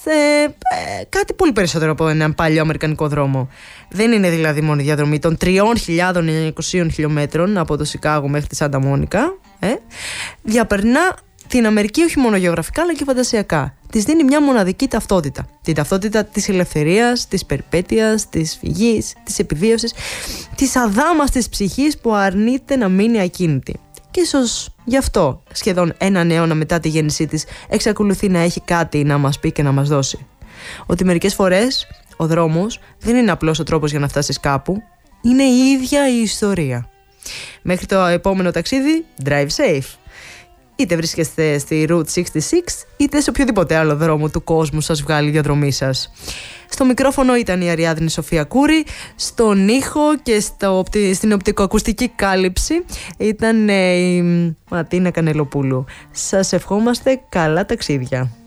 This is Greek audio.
κάτι πολύ περισσότερο από έναν παλιό αμερικανικό δρόμο. Δεν είναι δηλαδή μόνο η διαδρομή των 3.900 χιλιόμετρων από το Σικάγο μέχρι τη Σάντα Μόνικα. Διαπερνά την Αμερική όχι μόνο γεωγραφικά αλλά και φαντασιακά. Της δίνει μια μοναδική ταυτότητα. Την ταυτότητα της ελευθερίας, της περιπέτειας, της φυγής, της επιβίωσης, της αδάμαστης ψυχής που αρνείται να μείνει ακίνητη. Και ίσως γι' αυτό σχεδόν έναν αιώνα μετά τη γέννησή της εξακολουθεί να έχει κάτι να μας πει και να μας δώσει. Ότι μερικές φορές ο δρόμος δεν είναι απλώς ο τρόπος για να φτάσεις κάπου, είναι η ίδια η ιστορία. Μέχρι το επόμενο ταξίδι, drive safe. Είτε βρίσκεστε στη Route 66, είτε σε οποιοδήποτε άλλο δρόμο του κόσμου σας βγάλει η διαδρομή σας. Στο μικρόφωνο ήταν η Αριάδνη Σοφία Κούρη, στον ήχο και στην οπτικοακουστική κάλυψη ήταν η Ματίνα Κανελοπούλου. Σας ευχόμαστε καλά ταξίδια.